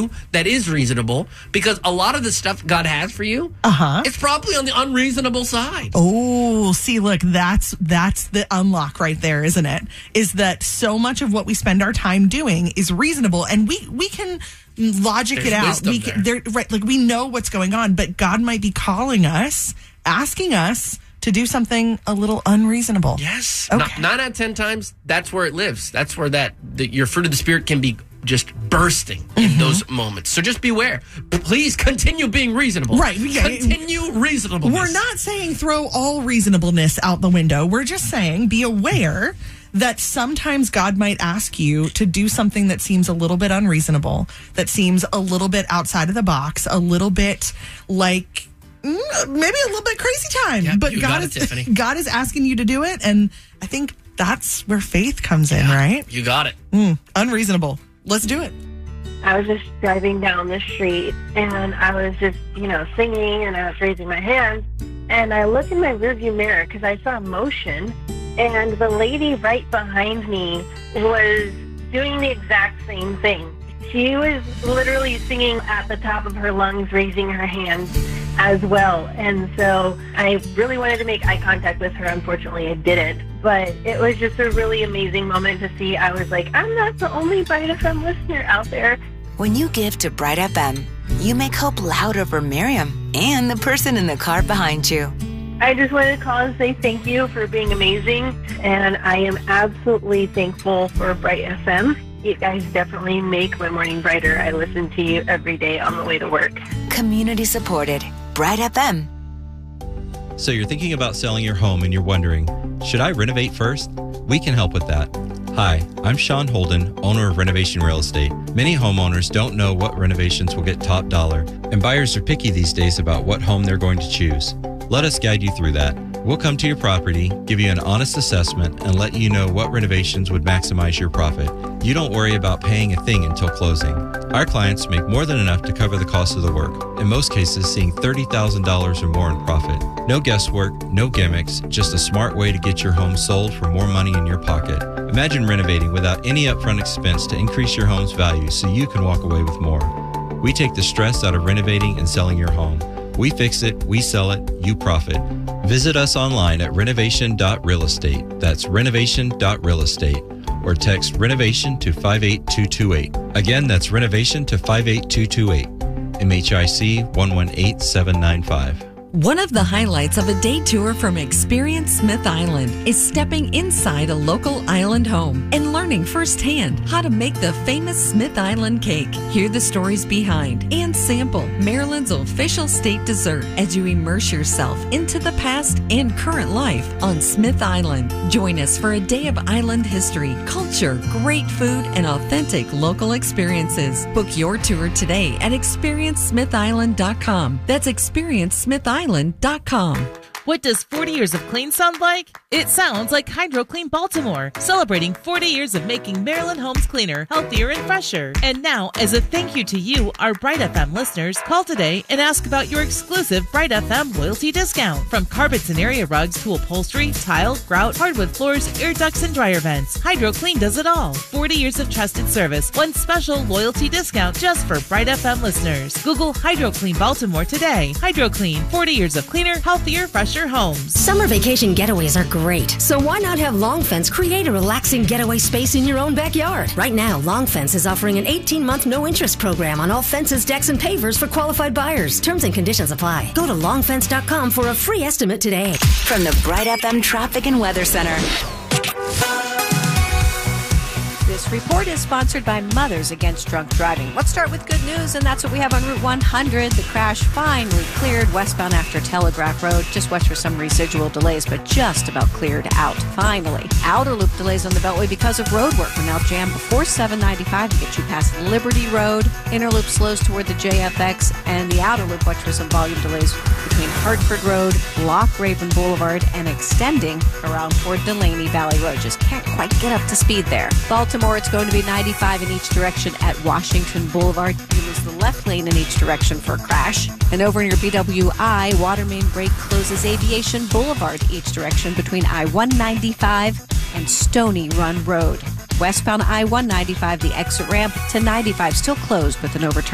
you that is reasonable, because a lot of the stuff God has for you, it's probably on the unreasonable side. Oh, see, look, that's the unlock right there, isn't it? Is that so much of what we spend our time doing is reasonable, and we can logic it out. We know what's going on, but God might be calling us, asking us to do something a little unreasonable. Yes. Okay. 9 out of 10 times, that's where it lives. That's where your fruit of the Spirit can be just bursting in those moments. So just beware. Please continue being reasonable. Right. Continue reasonableness. We're not saying throw all reasonableness out the window. We're just saying be aware that sometimes God might ask you to do something that seems a little bit unreasonable, that seems a little bit outside of the box, a little bit like maybe a little bit crazy time. Yep, but God is asking you to do it, and I think that's where faith comes in, right? You got it. Unreasonable. Let's do it. I was just driving down the street, and I was just, singing, and I was raising my hands, and I looked in my rearview mirror because I saw motion, and the lady right behind me was doing the exact same thing. She was literally singing at the top of her lungs, raising her hands as well. And so I really wanted to make eye contact with her. Unfortunately, I didn't. But it was just a really amazing moment to see. I was like, I'm not the only Bright FM listener out there. When you give to Bright FM, you make hope louder for Miriam and the person in the car behind you. I just wanted to call and say thank you for being amazing. And I am absolutely thankful for Bright FM. You guys definitely make my morning brighter. I listen to you every day on the way to work. Community supported. Bright FM. So you're thinking about selling your home and you're wondering, should I renovate first? We can help with that. Hi, I'm Sean Holden, owner of Renovation Real Estate. Many homeowners don't know what renovations will get top dollar, and buyers are picky these days about what home they're going to choose. Let us guide you through that. We'll come to your property, give you an honest assessment, and let you know what renovations would maximize your profit. You don't worry about paying a thing until closing. Our clients make more than enough to cover the cost of the work, in most cases seeing $30,000 or more in profit. No guesswork, no gimmicks, just a smart way to get your home sold for more money in your pocket. Imagine renovating without any upfront expense to increase your home's value so you can walk away with more. We take the stress out of renovating and selling your home. We fix it, we sell it, you profit. Visit us online at renovation.realestate. That's renovation.realestate. Or text renovation to 58228. Again, that's renovation to 58228. MHIC 118795. One of the highlights of a day tour from Experience Smith Island is stepping inside a local island home and learning firsthand how to make the famous Smith Island cake. Hear the stories behind and sample Maryland's official state dessert as you immerse yourself into the past and current life on Smith Island. Join us for a day of island history, culture, great food, and authentic local experiences. Book your tour today at experiencesmithisland.com. That's experiencesmithisland.com. What does 40 years of clean sound like? It sounds like Hydro Clean Baltimore, celebrating 40 years of making Maryland homes cleaner, healthier, and fresher. And now, as a thank you to you, our Bright FM listeners, call today and ask about your exclusive Bright FM loyalty discount. From carpets and area rugs to upholstery, tile, grout, hardwood floors, air ducts, and dryer vents, Hydro Clean does it all. 40 years of trusted service, one special loyalty discount just for Bright FM listeners. Google Hydro Clean Baltimore today. Hydro Clean, 40 years of cleaner, healthier, fresher homes. Summer vacation getaways are great, so why not have Long Fence create a relaxing getaway space in your own backyard? Right now, Long Fence is offering an 18-month no-interest program on all fences, decks, and pavers for qualified buyers. Terms and conditions apply. Go to longfence.com for a free estimate today. From the Bright FM Traffic and Weather Center. This report is sponsored by Mothers Against Drunk Driving. Let's start with good news, and that's what we have on Route 100. The crash finally cleared westbound after Telegraph Road. Just watch for some residual delays, but just about cleared out. Finally, outer loop delays on the Beltway because of road work. We're now jammed before 795 to get you past Liberty Road. Inner loop slows toward the JFX, and the outer loop, watch for some volume delays between Hartford Road, Loch Raven Boulevard, and extending around toward Delaney Valley Road. Just can't quite get up to speed there. Baltimore, it's going to be 95 in each direction at Washington Boulevard. You lose the left lane in each direction for a crash. And over near BWI, water main break closes Aviation Boulevard each direction between I-195 and Stony Run Road. Westbound I-195, the exit ramp to 95 still closed with an overturn.